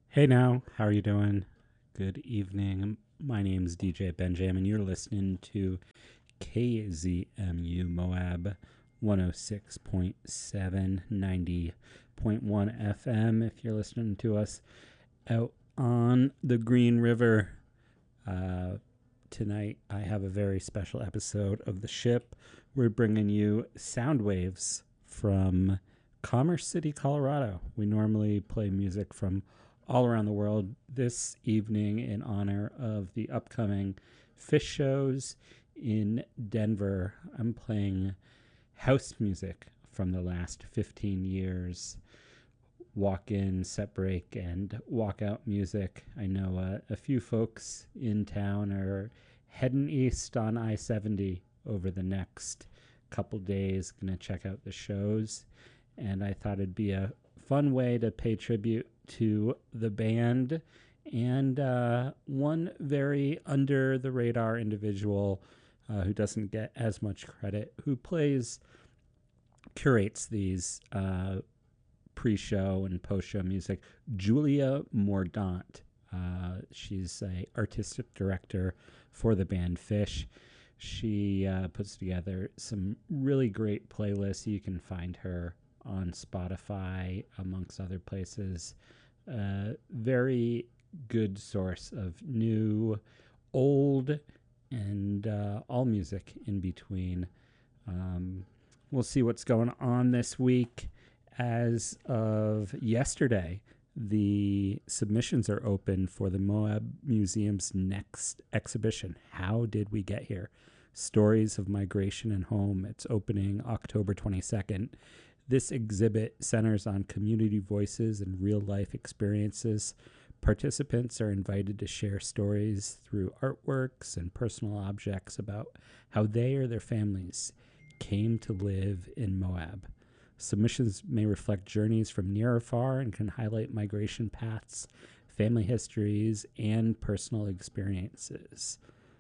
Hey now, how are you doing? Good evening. My name's DJ Benjamin. You're listening to KZMU Moab 106.7, 90.1 FM. If you're listening to us out on the Green River, tonight I have a very special episode of The Ship. We're bringing you sound waves from Commerce City, Colorado. We normally play music from all around the world. This evening, in honor of the upcoming fish shows in Denver, I'm playing house music from the last 15 years. Walk in, set break, and walk out music. I know a few folks in town are heading east on I-70 over the next couple days, gonna check out the shows, and I thought it'd be a fun way to pay tribute to the band and one very under the radar individual who doesn't get as much credit, who curates these pre-show and post-show music, Julia Mordaunt. She's a artistic director for the band Fish. She puts together some really great playlists. You can find her on Spotify, amongst other places. Very good source of new, old, and all music in between. We'll see what's going on this week. As of yesterday, the submissions are open for the Moab Museum's next exhibition, How Did We Get Here? Stories of Migration and Home. It's opening October 22nd. This exhibit centers on community voices and real-life experiences. Participants are invited to share stories through artworks and personal objects about how they or their families came to live in Moab. Submissions may reflect journeys from near or far and can highlight migration paths, family histories, and personal experiences.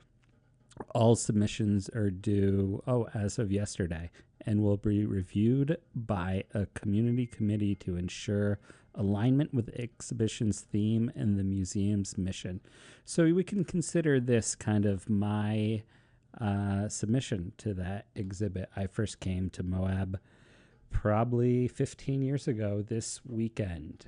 All submissions are due, as of yesterday, and will be reviewed by a community committee to ensure alignment with the exhibition's theme and the museum's mission. So we can consider this kind of my submission to that exhibit. I first came to Moab probably 15 years ago this weekend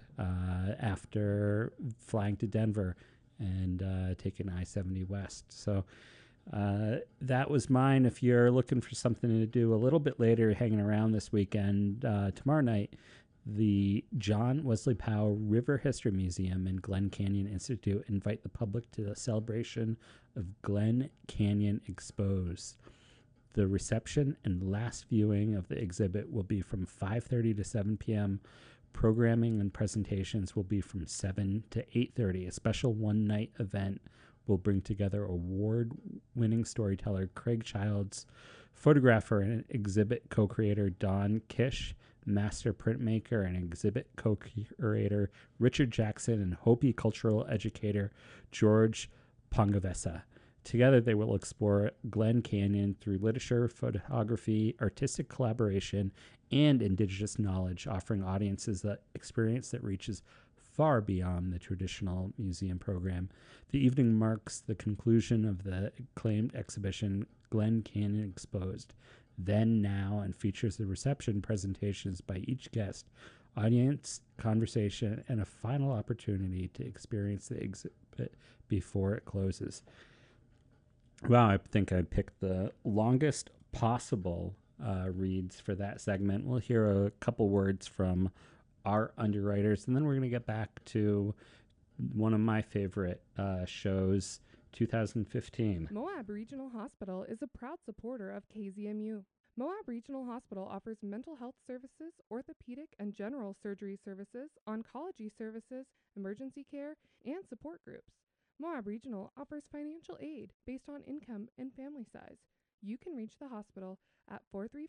after flying to Denver and taking I-70 West. So that was mine. If you're looking for something to do a little bit later, hanging around this weekend, tomorrow night, the John Wesley Powell River History Museum and Glen Canyon Institute invite the public to the celebration of Glen Canyon Exposed. The reception and last viewing of the exhibit will be from 5:30 to 7 p.m. Programming and presentations will be from 7 to 8:30. A special one-night event will bring together award-winning storyteller Craig Childs, photographer and exhibit co-creator Don Kish, master printmaker and exhibit co-curator Richard Jackson, and Hopi cultural educator George Pongavesa. Together, they will explore Glen Canyon through literature, photography, artistic collaboration, and indigenous knowledge, offering audiences the experience that reaches far beyond the traditional museum program. The evening marks the conclusion of the acclaimed exhibition, Glen Canyon Exposed, Then, Now, and features the reception presentations by each guest, audience conversation, and a final opportunity to experience the exhibit before it closes. Wow, I think I picked the longest possible reads for that segment. We'll hear a couple words from our underwriters, and then we're going to get back to one of my favorite shows, 2015. Moab Regional Hospital is a proud supporter of KZMU. Moab Regional Hospital offers mental health services, orthopedic and general surgery services, oncology services, emergency care, and support groups. Moab Regional offers financial aid based on income and family size. You can reach the hospital at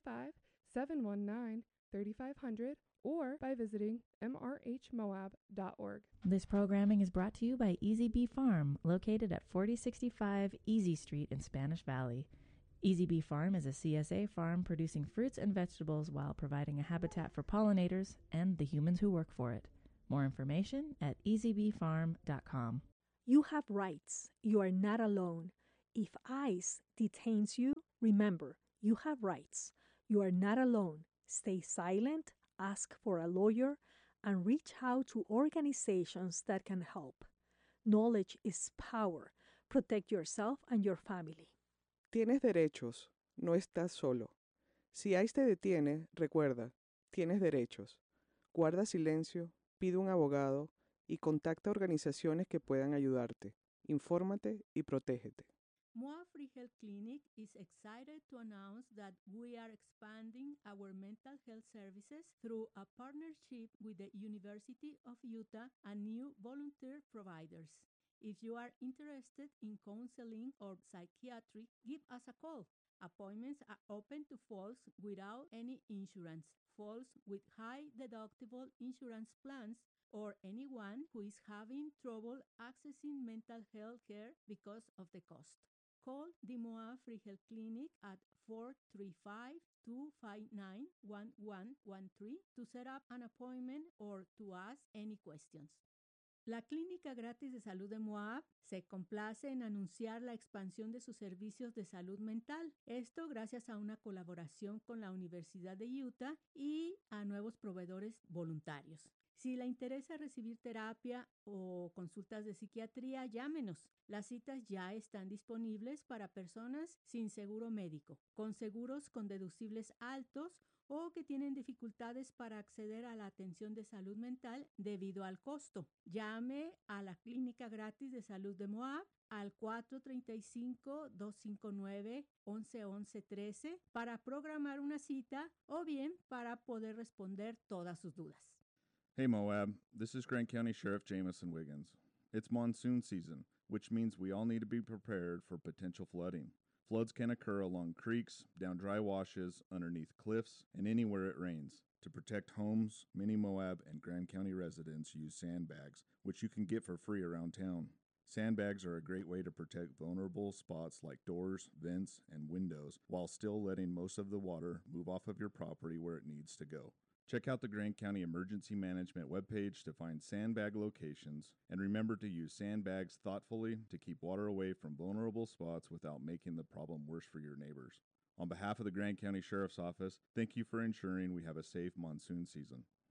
435-719-3500 or by visiting mrhmoab.org. This programming is brought to you by Easy Bee Farm, located at 4065 Easy Street in Spanish Valley. Easy Bee Farm is a CSA farm producing fruits and vegetables while providing a habitat for pollinators and the humans who work for it. More information at easybfarm.com. You have rights. You are not alone. If ICE detains you, remember, you have rights. You are not alone. Stay silent, ask for a lawyer, and reach out to organizations that can help. Knowledge is power. Protect yourself and your family. Tienes derechos, no estás solo. Si ICE te detiene, recuerda, tienes derechos. Guarda silencio, pide un abogado y contacta organizaciones que puedan ayudarte. Infórmate y protégete. MOA Free Health Clinic is excited to announce that we are expanding our mental health services through a partnership with the University of Utah and new volunteer providers. If you are interested in counseling or psychiatry, give us a call. Appointments are open to folks without any insurance, folks with high deductible insurance plans, or anyone who is having trouble accessing mental health care because of the cost. Call the MOA Free Health Clinic at 435-259-1113 to set up an appointment or to ask any questions. La Clínica Gratis de Salud de Moab se complace en anunciar la expansión de sus servicios de salud mental. Esto gracias a una colaboración con la Universidad de Utah y a nuevos proveedores voluntarios. Si le interesa recibir terapia o consultas de psiquiatría, llámenos. Las citas ya están disponibles para personas sin seguro médico, con seguros con deducibles altos o que tienen dificultades para acceder a la atención de salud mental debido al costo. Llame a la Clínica Gratis de Salud de Moab al 435-259-1113 para programar una cita o bien para poder responder todas sus dudas. Hey Moab, this is Grant County Sheriff Jamison Wiggins. It's monsoon season, which means we all need to be prepared for potential flooding. Floods can occur along creeks, down dry washes, underneath cliffs, and anywhere it rains. To protect homes, many Moab and Grand County residents use sandbags, which you can get for free around town. Sandbags are a great way to protect vulnerable spots like doors, vents, and windows, while still letting most of the water move off of your property where it needs to go. Check out the Grand County Emergency Management webpage to find sandbag locations, and remember to use sandbags thoughtfully to keep water away from vulnerable spots without making the problem worse for your neighbors. On behalf of the Grand County Sheriff's Office, thank you for ensuring we have a safe monsoon season.